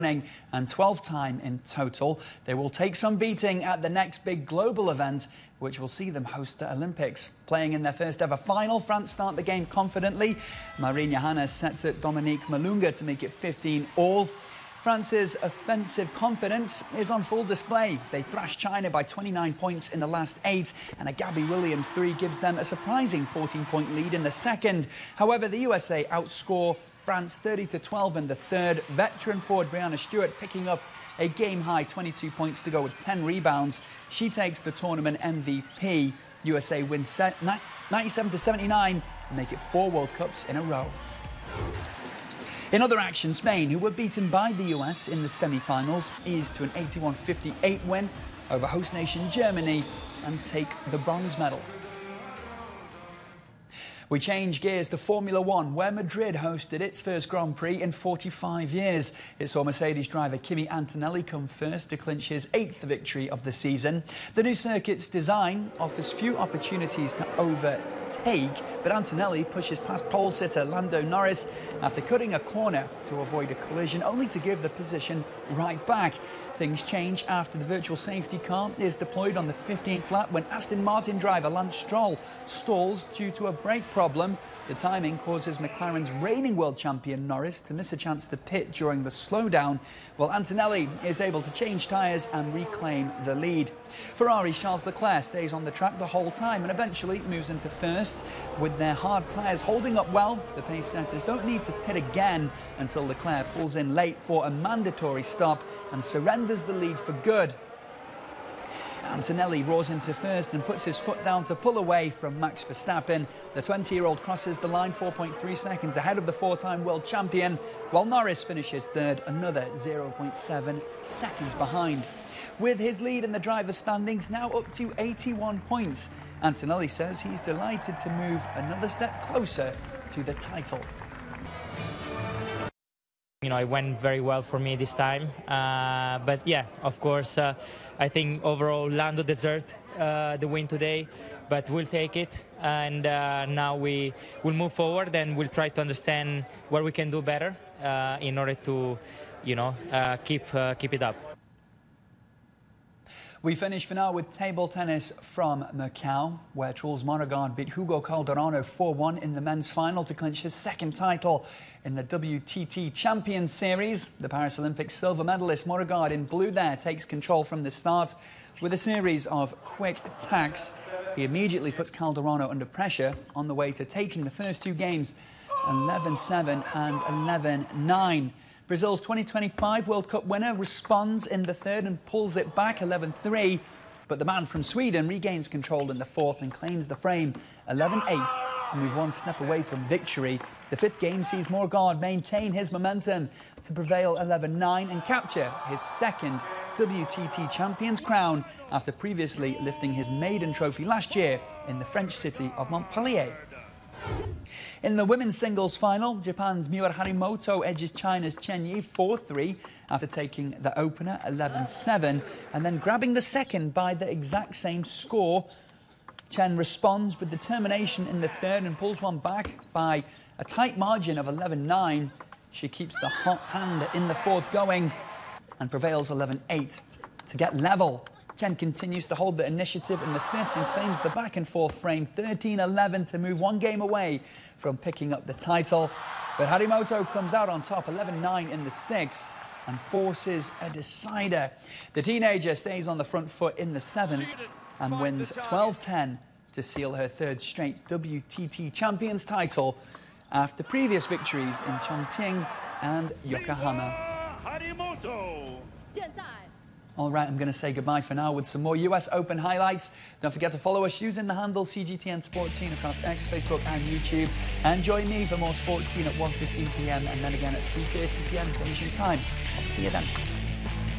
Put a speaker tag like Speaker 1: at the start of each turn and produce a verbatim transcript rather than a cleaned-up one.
Speaker 1: and twelfth time in total. They will take some beating at the next big global event, which will see them host the Olympics. Playing in their first ever final, France start the game confidently. Marine Johannes sets at Dominique Malunga to make it fifteen all. France's offensive confidence is on full display. They thrashed China by twenty-nine points in the last eight, and a Gabby Williams three gives them a surprising fourteen point lead in the second. However, the U S A outscore France thirty to twelve in the third. Veteran forward Breanna Stewart picking up a game-high twenty-two points to go with ten rebounds. She takes the tournament M V P. U S A wins ninety-seven to seventy-nine and make it four World Cups in a row. In other action, Spain, who were beaten by the U S in the semi-finals, eased to an eighty-one fifty-eight win over host nation Germany and take the bronze medal. We change gears to Formula One, where Madrid hosted its first Grand Prix in forty-five years. It saw Mercedes driver Kimi Antonelli come first to clinch his eighth victory of the season. The new circuit's design offers few opportunities to overtake, but Antonelli pushes past pole sitter Lando Norris after cutting a corner to avoid a collision, only to give the position right back. Things change after the virtual safety car is deployed on the fifteenth lap when Aston Martin driver Lance Stroll stalls due to a brake problem. The timing causes McLaren's reigning world champion Norris to miss a chance to pit during the slowdown, while Antonelli is able to change tyres and reclaim the lead. Ferrari's Charles Leclerc stays on the track the whole time and eventually moves into first. With their hard tyres holding up well, the pace setters don't need to pit again until Leclerc pulls in late for a mandatory stop and surrenders the lead for good. Antonelli roars into first and puts his foot down to pull away from Max Verstappen. The twenty-year-old crosses the line four point three seconds ahead of the four-time world champion, while Norris finishes third, another zero point seven seconds behind. With his lead in the driver's standings now up to eighty-one points, Antonelli says he's delighted to move another step closer to the title.
Speaker 2: You know, it went very well for me this time. Uh, but yeah, of course, uh, I think overall Lando deserved uh, the win today, but we'll take it. And uh, now we will move forward and we'll try to understand where we can do better uh, in order to, you know, uh, keep, uh, keep it up.
Speaker 1: We finish for now with table tennis from Macau, where Truls Mørgaard beat Hugo Calderano four one in the men's final to clinch his second title in the W T T Champions Series. The Paris Olympics silver medalist Mørgaard in blue there takes control from the start with a series of quick attacks. He immediately puts Calderano under pressure on the way to taking the first two games, eleven seven and eleven nine. Brazil's twenty twenty-five World Cup winner responds in the third and pulls it back eleven three. But the man from Sweden regains control in the fourth and claims the frame eleven eight to move one step away from victory. The fifth game sees Mørgaard maintain his momentum to prevail eleven nine and capture his second W T T Champions crown after previously lifting his maiden trophy last year in the French city of Montpellier. In the women's singles final, Japan's Miura Harimoto edges China's Chen Yi four three after taking the opener eleven seven and then grabbing the second by the exact same score. Chen responds with determination in the third and pulls one back by a tight margin of eleven nine. She keeps the hot hand in the fourth going and prevails eleven eight to get level. Chen continues to hold the initiative in the fifth and claims the back and forth frame thirteen eleven to move one game away from picking up the title. But Harimoto comes out on top eleven nine in the sixth and forces a decider. The teenager stays on the front foot in the seventh and wins twelve ten to seal her third straight W T T Champions title after previous victories in Chongqing and Yokohama. All right, I'm going to say goodbye for now with some more U S Open highlights. Don't forget to follow us using the handle C G T N Sports Scene across X, Facebook and YouTube. And join me for more Sports Scene at one fifteen p m and then again at three thirty p m finishing time. I'll see you then.